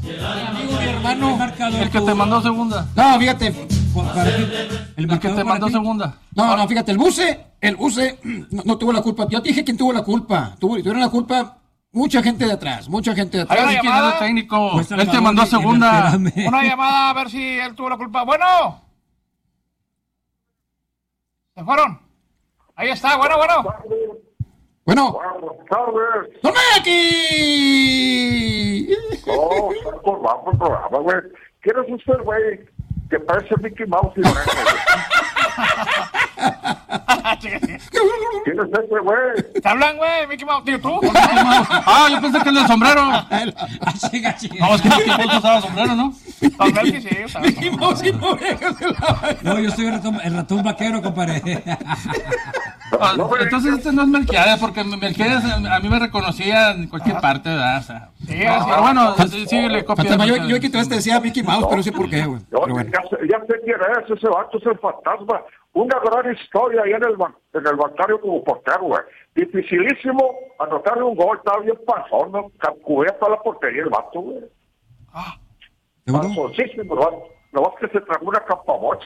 Amigo, mi hermano. El que te mandó segunda. No, fíjate. El que te mandó segunda. No, fíjate, el buce no tuvo la culpa. Yo te dije quién tuvo la culpa. Tuvieron la culpa mucha gente de atrás. Hay una ¿Quién llamada, era el técnico? Pues él te mandó segunda. Una llamada a ver si él tuvo la culpa. Bueno. ¿Se fueron? Ahí está, bueno. Bueno. Buenas tardes. ¡No me aquí! No, está por el programa, güey. ¿Quién es usted, güey? Que parece Mickey Mouse y oreja, ¿Quién es ese, güey? ¿Te hablan, güey? Mickey Mouse, tío, tú. Yo pensé que el del sombrero. No, es que Mickey Mouse usaba sombrero, ¿no? También que sí, Mickey Mouse y orejas. No, yo soy el ratón vaquero, compadre. Entonces este no es Melquiades, porque Melquiades a mí me reconocía en cualquier parte, ¿verdad? O sea, pero bueno, síguele, copia. Yo aquí te decía Mickey Mouse, pero no sé por qué, güey. Ya sé quién es, ese vato es el fantasma. Una gran historia ahí en el bancario como portero, güey. Dificilísimo anotarle un gol, estaba bien pasón, ¿no? Cubierta la portería el vato, güey. Pasoncísimo, ¿no? Lo más que se tragó una campamocha.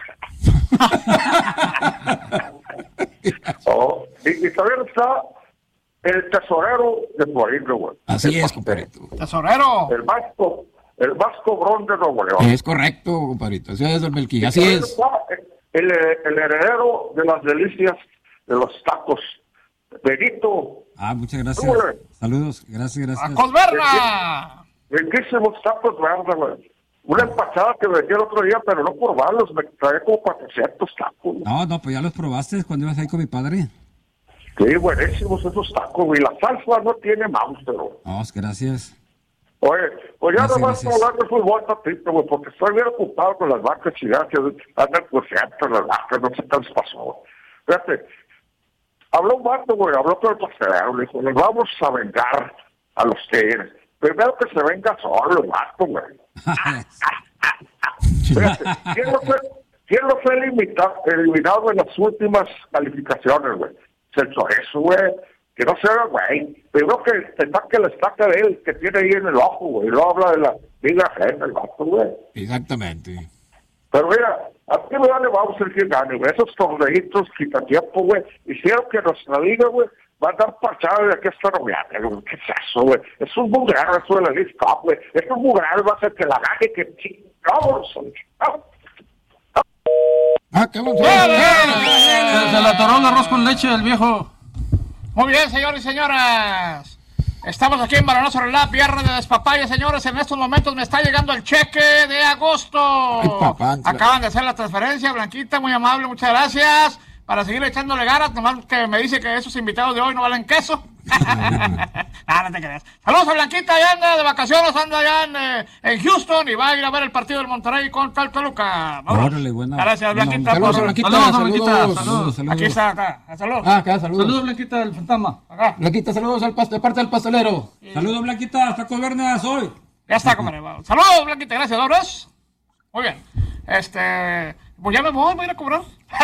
Y también está el tesorero de Florida, güey. Así es, compadrito. ¡Tesorero! El Vasco Brón de Nuevo León. Es correcto, compadrito. Así es, el Melqui. Así es. El heredero de las delicias de los tacos. Benito. Muchas gracias. Saludos, gracias. ¡Tacos Berna! Riquísimos tacos verdes, güey. Una empachada que vendí el otro día, pero no por malos, me traía como 400 tacos. No, pues ya los probaste cuando ibas ahí con mi padre. Sí, buenísimos esos tacos, güey. La salsa no tiene mouse, pero... Gracias. Oye, pues ya no vas a hablar de fútbol tantito, güey, porque estoy bien ocupado con las vacas chidas que andan cursiando las vacas, no sé qué les pasó. Fíjate, habló un vato, güey, habló con el pastelero, le dijo, nos vamos a vengar a los tigres. Primero que se venga solo el vato, güey. Fíjate, ¿quién lo fue eliminado en las últimas calificaciones, güey? Eso, güey. Que no se haga, güey. Primero que te saque la estaca de él, que tiene ahí en el ojo, güey. Y luego habla de la liga ajena, el vato, güey. Exactamente. Pero mira, a ti me vale, vamos a ver quién gane, güey. Esos torneitos quitatiempo, güey, hicieron que nuestra liga, güey, va a dar parchada de aquí hasta noviembre, güey. ¿Qué es eso, güey? Es un mugrero eso de la League Cup, güey. Es un mugrero, va a ser que la gane, que chingamos. Qué bueno. Se le atoró el arroz con leche del viejo. Muy bien, señores y señoras. Estamos aquí en Balonazo Relap, viernes de Despapaya, señores. En estos momentos me está llegando el cheque de agosto. Acaban de hacer la transferencia, Blanquita, muy amable, muchas gracias. Para seguir echándole ganas, nomás que me dice que esos invitados de hoy no valen queso. No te creas. Saludos a Blanquita, ya anda de vacaciones, anda allá en Houston y va a ir a ver el partido del Monterrey contra el Toluca. Órale, buena. Gracias, Blanquita. Saludos, Blanquita. Saludos. Aquí está, acá. Saludos. Acá, saludos. Saludos, Blanquita, del fantasma. Acá. Blanquita, saludos de parte del pastelero. Saludos, Blanquita, tacos verdes hoy. Ya está, comadre. Saludos, Blanquita, gracias, Doros. Muy bien. Pues ya me voy a ir a cobrar.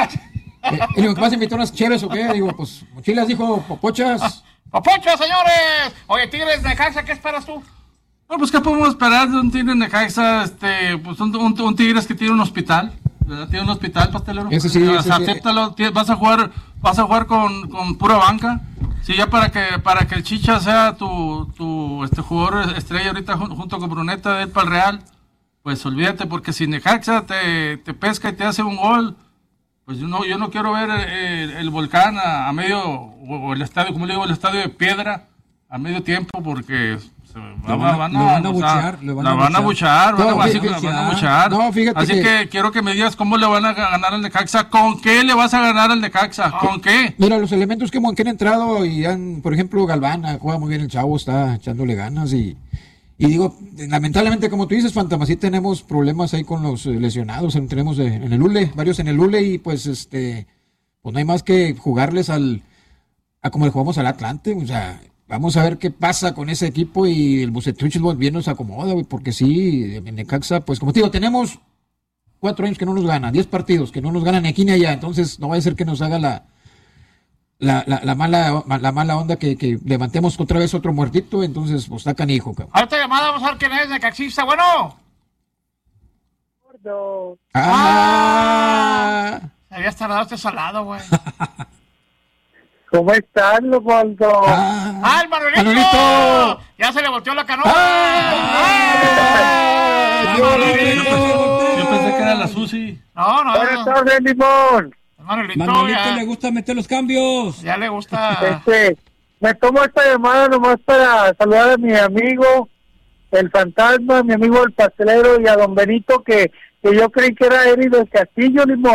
Y digo, ¿qué vas a invitar unas chéves o qué? Digo, pues, mochilas, dijo, popochas. ¡Popochas, señores! Oye, Tigres de Necaxa, ¿qué esperas tú? No, pues, ¿qué podemos esperar de un Tigres de Necaxa? Pues, un Tigres que tiene un hospital, ¿verdad? Tiene un hospital, pastelero. Ese sí, acéptalo, vas a jugar con pura banca. Sí, ya para que el Chicha sea tu jugador estrella ahorita junto con Bruneta de él para el Real, pues olvídate, porque si Necaxa te pesca y te hace un gol, pues yo no quiero ver el Volcán a medio, o el estadio, como le digo, el estadio de piedra a medio tiempo, porque van a abuchar. No, fíjate así que quiero que me digas cómo le van a ganar al Necaxa, con qué le vas a ganar al Necaxa, con qué. Mira, los elementos que han entrado y han, por ejemplo, Galván, juega muy bien el chavo, está echándole ganas y digo, lamentablemente, como tú dices, Fantasma, sí tenemos problemas ahí con los lesionados, tenemos en el ULE, varios en el ULE, y pues pues no hay más que jugarles a como le jugamos al Atlante, o sea, vamos a ver qué pasa con ese equipo, y el Bucetich bien nos acomoda, güey, porque sí, en Necaxa, pues como te digo, tenemos 4 años que no nos gana, 10 partidos que no nos ganan ni aquí ni allá, entonces no va a ser que nos haga la mala onda que levantemos otra vez otro muertito, entonces pues está canijo, cabrón. Ahorita llamada, vamos a ver quién es, Necaxista. Bueno. Habías tardado este salado, güey. ¿Cómo estás, Leopoldo? ¡El Manuelito! ¡Manuelito! ¡Ya se le volteó la canoa! Yo pensé que era la Susi. No. Buenas tardes, Limón. Manuelito le gusta meter los cambios. Ya le gusta. Me tomo esta llamada nomás para saludar a mi amigo, el fantasma, mi amigo el pastelero, y a don Benito, que yo creí que era Eri del Castillo, Limón.